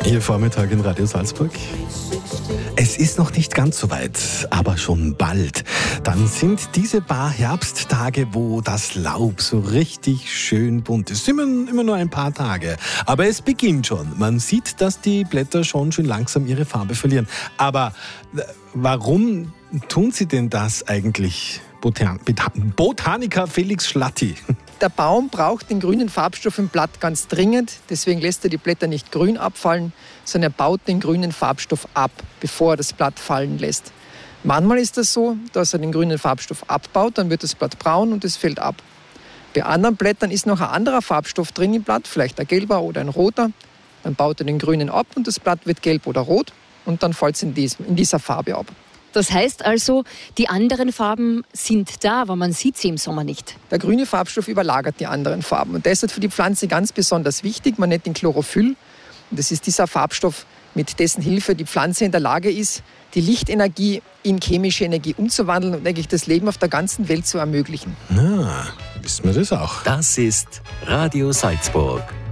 Ihr Vormittag in Radio Salzburg. Es ist noch nicht ganz so weit, aber schon bald. Dann sind diese paar Herbsttage, wo das Laub so richtig schön bunt ist. Immer nur ein paar Tage. Aber es beginnt schon. Man sieht, dass die Blätter schon schön langsam ihre Farbe verlieren. Aber warum tun sie denn das eigentlich? Botaniker Felix Schlatti. Der Baum braucht den grünen Farbstoff im Blatt ganz dringend. Deswegen lässt er die Blätter nicht grün abfallen, sondern er baut den grünen Farbstoff ab, bevor er das Blatt fallen lässt. Manchmal ist das so, dass er den grünen Farbstoff abbaut, dann wird das Blatt braun und es fällt ab. Bei anderen Blättern ist noch ein anderer Farbstoff drin im Blatt, vielleicht ein gelber oder ein roter. Dann baut er den grünen ab und das Blatt wird gelb oder rot und dann fällt es in dieser Farbe ab. Das heißt also, die anderen Farben sind da, aber man sieht sie im Sommer nicht. Der grüne Farbstoff überlagert die anderen Farben. Und das ist für die Pflanze ganz besonders wichtig. Man nennt ihn Chlorophyll. Und das ist dieser Farbstoff, mit dessen Hilfe die Pflanze in der Lage ist, die Lichtenergie in chemische Energie umzuwandeln und eigentlich das Leben auf der ganzen Welt zu ermöglichen. Na, wissen wir das auch. Das ist Radio Salzburg.